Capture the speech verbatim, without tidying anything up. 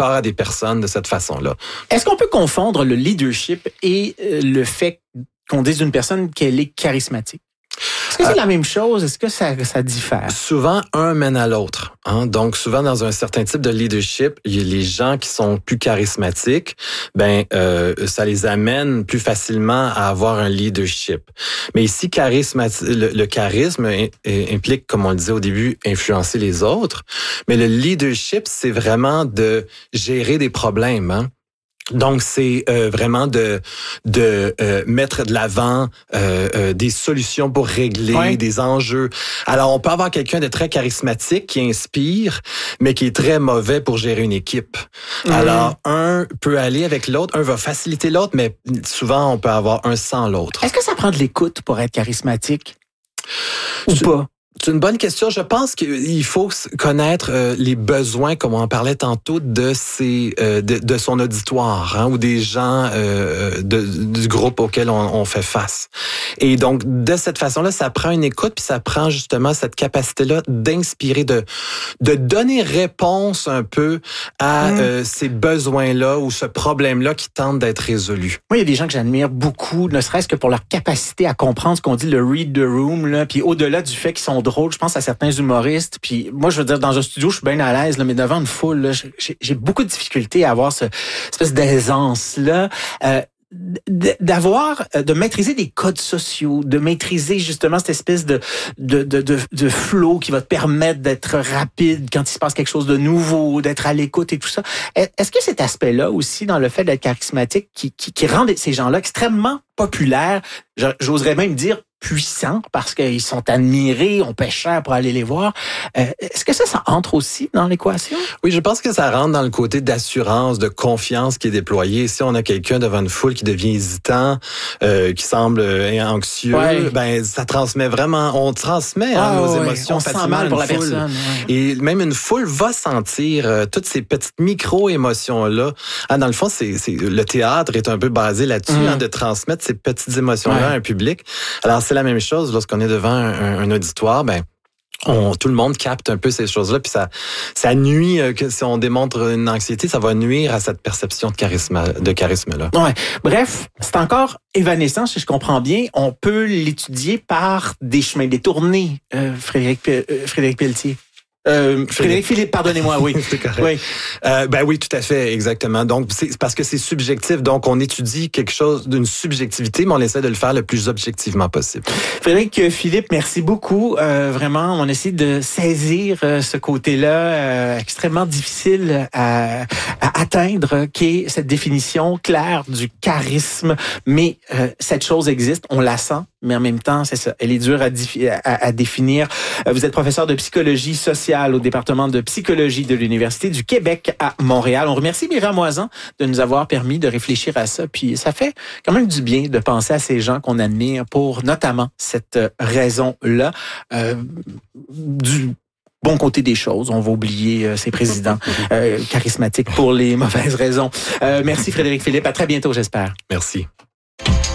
corps à des personnes de cette façon-là. Est-ce qu'on peut confondre le leadership et le fait qu'on dise d'une personne qu'elle est charismatique? Est-ce que c'est euh, la même chose? Est-ce que ça, ça diffère? Souvent, un mène à l'autre. Hein? Donc, souvent, dans un certain type de leadership, il y a les gens qui sont plus charismatiques, ben, euh, ça les amène plus facilement à avoir un leadership. Mais ici, charismati- le, le charisme est, est, implique, comme on le disait au début, influencer les autres. Mais le leadership, c'est vraiment de gérer des problèmes, hein? Donc, c'est euh, vraiment de de euh, mettre de l'avant euh, euh, des solutions pour régler ouais. des enjeux. Alors, on peut avoir quelqu'un de très charismatique qui inspire, mais qui est très mauvais pour gérer une équipe. Mmh. Alors, un peut aller avec l'autre, un va faciliter l'autre, mais souvent, on peut avoir un sans l'autre. Est-ce que ça prend de l'écoute pour être charismatique ou Je... pas? C'est une bonne question. Je pense qu'il faut connaître euh, les besoins, comme on en parlait tantôt, de ses, euh, de, de son auditoire, hein, ou des gens euh, de, du groupe auquel on, on fait face. Et donc, de cette façon-là, ça prend une écoute, puis ça prend justement cette capacité-là d'inspirer, de, de donner réponse un peu à mmh. euh, ces besoins-là ou ce problème-là qui tente d'être résolu. Moi, il y a des gens que j'admire beaucoup, ne serait-ce que pour leur capacité à comprendre ce qu'on dit, le read the room, là, puis au-delà du fait qu'ils sont drôle, je pense à certains humoristes. Puis moi, je veux dire, dans un studio, je suis bien à l'aise, là, mais devant une foule, là, j'ai, j'ai beaucoup de difficultés à avoir ce, cette espèce d'aisance-là. Euh, d'avoir, de maîtriser des codes sociaux, de maîtriser justement cette espèce de, de, de, de, de flow qui va te permettre d'être rapide quand il se passe quelque chose de nouveau, d'être à l'écoute et tout ça. Est-ce que cet aspect-là aussi, dans le fait d'être charismatique, qui, qui, qui rend ces gens-là extrêmement populaires, j'oserais même dire puissants parce qu'ils sont admirés, on paie cher pour aller les voir. Euh, est-ce que ça, ça entre aussi dans l'équation? Oui, je pense que ça rentre dans le côté d'assurance, de confiance qui est déployé. Si on a quelqu'un devant une foule qui devient hésitant, euh, qui semble anxieux, ouais. ben ça transmet vraiment, on transmet ah, hein, nos ouais. émotions on facilement sent mal pour la foule. personne. Ouais. Et même une foule va sentir euh, toutes ces petites micro-émotions-là. Ah, dans le fond, c'est, c'est le théâtre est un peu basé là-dessus, mmh. hein, de transmettre ces petites émotions-là ouais. à un public. Alors, c'est la même chose lorsqu'on est devant un, un auditoire, ben on, tout le monde capte un peu ces choses-là, puis ça, ça nuit, euh, que si on démontre une anxiété, ça va nuire à cette perception de charisme, de charisme-là. Ouais. Bref, c'est encore évanescent, si je comprends bien. On peut l'étudier par des chemins détournés, euh, Frédéric, euh, Frédéric Pelletier. Euh, Frédéric Philippe, pardonnez-moi, oui. C'est correct. Oui. Euh, ben oui, tout à fait, exactement. Donc, c'est parce que c'est subjectif. Donc, on étudie quelque chose d'une subjectivité, mais on essaie de le faire le plus objectivement possible. Frédéric Philippe, merci beaucoup. Euh, vraiment, on essaie de saisir euh, ce côté-là euh, extrêmement difficile à, à atteindre, qui est cette définition claire du charisme. Mais euh, cette chose existe, on la sent. Mais en même temps, c'est ça, elle est dure à, diffi- à, à définir. Vous êtes professeur de psychologie sociale au département de psychologie de l'Université du Québec à Montréal. On remercie Myriam Moisan de nous avoir permis de réfléchir à ça. Puis ça fait quand même du bien de penser à ces gens qu'on admire pour notamment cette raison-là. Euh, du bon côté des choses, on va oublier euh, ces présidents euh, charismatiques pour les mauvaises raisons. Euh, merci Frédéric Philippe, à très bientôt j'espère. Merci.